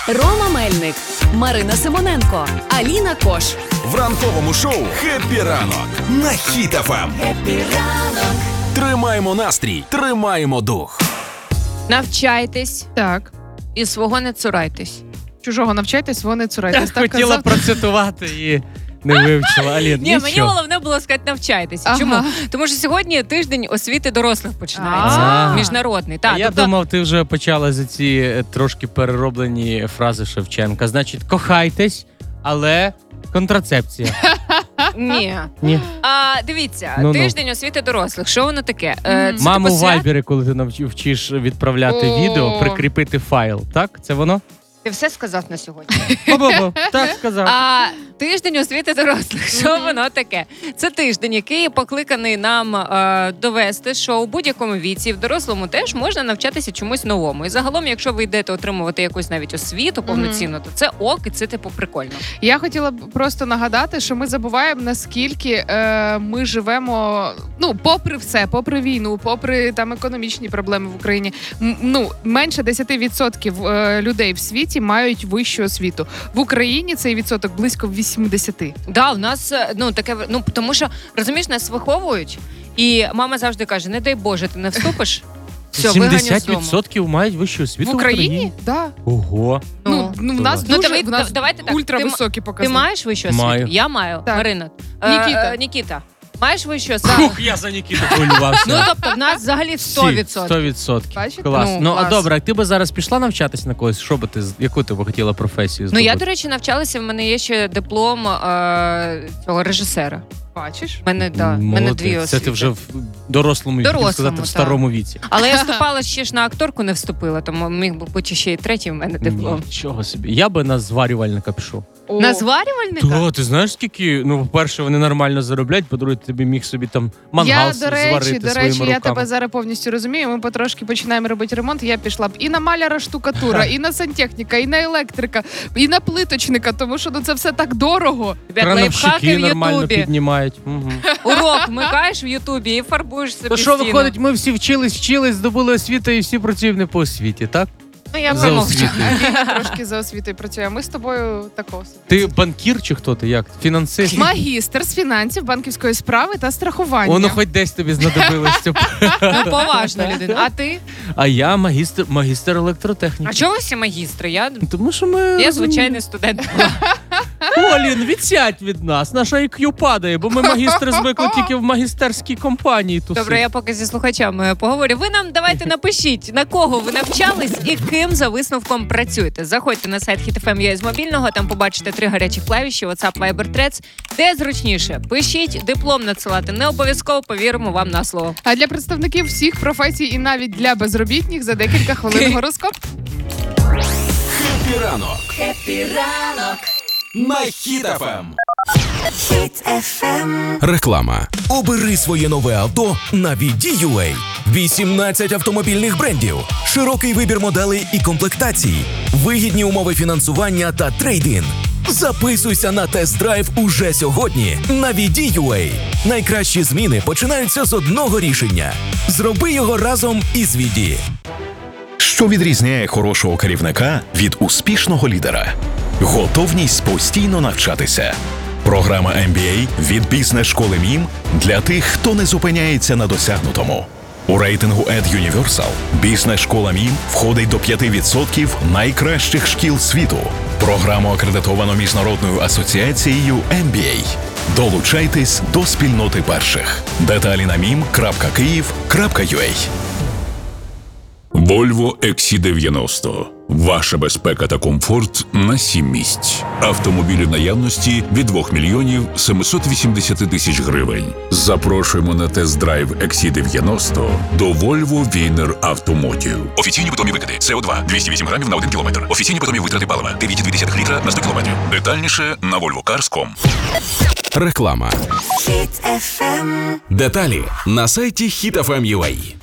Рома Мельник, Марина Симоненко, Аліна Кош. В ранковому шоу «Хеппі ранок» на Хіт FM. Хеппі ранок. Тримаємо настрій, тримаємо дух. Навчайтесь Так. і свого не цурайтесь. Чужого навчайтесь, свого не цурайтесь. Я хотіла процитувати і не вивчила. Алін, Ні, мені головне було сказати навчайтесь. Ага. Чому? Тому що сьогодні тиждень освіти дорослих починається. А. Міжнародний. Так, Я думав, ти вже почала за ці трошки перероблені фрази Шевченка. Значить, кохайтесь, але контрацепція. Ні. Ні. Дивіться, Ну-ну. тиждень освіти дорослих. Що воно таке? Це Маму типу в Вайбері, коли ти вчиш відправляти О. відео, прикріпити файл. Так? Це воно? Ти все сказав на сьогодні. Бо-бо-бо. Так сказав. Тиждень освіти дорослих. Що воно таке? Це тиждень, який покликаний нам довести, що у будь-якому віці, в дорослому теж можна навчатися чомусь новому. І загалом, якщо ви йдете отримувати якусь навіть освіту повноцінно, то це ок, і це типу прикольно. Я хотіла б просто нагадати, що ми забуваємо, наскільки ми живемо, попри все, попри війну, попри там економічні проблеми в Україні. Менше 10% людей в світі мають вищу освіту. В Україні цей відсоток близько 80. Да, у нас таке, тому що, розумієш, нас виховують, і мама завжди каже: не дай Боже, ти не вступиш. Все, виганю з дому. 70% мають вищу освіту В Україні? Так. Ого. В нас давайте дуже так, ультрависокі Ти показники. маєш вищу освіту? Маю. Я маю. Так. Марина. Нікіта. Маєш вищу освіту? Хух, я за Нікіту хвилювався. Тобто в нас взагалі 100%. 100%. Бачите? Клас. А Клас. добре, ти би зараз пішла навчатись на когось? Яку ти б хотіла професію здобути? Я, до речі, навчалася, в мене є ще диплом цього режисера. Бачиш? В мене 2 освіти. Це ти вже в дорослому, хотів сказати, в так. старому віці. Але я вступала ще ж на акторку, не вступила, тому міг би бути ще й третій в мене диплом. Нічого собі. Я би на зварювальника пішов. На зварювальника? Ти знаєш, скільки, по-перше, вони нормально заробляють, по-друге, ти тобі міг собі там мангал зварити До своїми речі, руками. я тебе зараз повністю розумію. Ми потрошки починаємо робити ремонт. Я пішла б і на маляра штукатура, і на сантехніка, і на електрика, і на плиточника, тому що це все так дорого. Тебе лайфхаки Крановщики в нормально Ютубі. піднімають. Угу. Урок вмикаєш в Ютубі і фарбуєш собі То що стіну. виходить, ми всі вчились, здобули освіту і всі працюємо не по освіті, так? Я За промовчу. освітою. Він трошки за освітою працює. Ми з тобою такого. Ти банкір чи хто ти? Як? Фінансист? Магістр з фінансів, банківської справи та страхування. Воно хоч десь тобі знадобилось. Поважна людина. А ти? А я магістр електротехніки. А чого ви всі магістри? Тому що ми... Я звичайний студент. Олін, відсядь від нас. Наш IQ падає, бо ми магістри звикли тільки в магістерській компанії тусити. Добре, я поки зі слухачами поговорю. Ви нам давайте напишіть, на кого ви навчались і ким за висновком працюєте. Заходьте на сайт HitFM.ua з мобільного, там побачите 3 гарячі клавіші, WhatsApp, Viber, Threads. Де зручніше? Пишіть, диплом надсилати. Не обов'язково, повіримо вам на слово. А для представників всіх професій і навіть для безробітних за декілька хвилин гороскоп. Хеппі ранок. Хеппі ранок. На Хіт FM. Реклама. Обери своє нове авто на VD.ua. 18 автомобільних брендів, широкий вибір моделей і комплектацій, вигідні умови фінансування та трейд-ін. Записуйся на тест-драйв уже сьогодні на VD.ua. Найкращі зміни починаються з одного рішення. Зроби його разом із VD. Що відрізняє хорошого керівника від успішного лідера? Готовність постійно навчатися. Програма MBA від бізнес-школи МІМ для тих, хто не зупиняється на досягнутому. У рейтингу EdUniversal бізнес-школа МІМ входить до 5% найкращих шкіл світу. Програму акредитовано Міжнародною асоціацією MBA. Долучайтесь до спільноти перших. Деталі на mim.kyiv.ua. Volvo XC90. Ваша безпека та комфорт на 7 місць. Автомобілі в наявності від 2 мільйонів 780 тисяч гривень. Запрошуємо на тест-драйв XC90 до Volvo Wiener Automotive. Офіційні питомі викиди. СО2 208 грамів на 1 кілометр. Офіційні питомі витрати палива 9,2 літра на 100 кілометрів. Детальніше на volvocars.com. Реклама. Деталі на сайті HitFM.ua.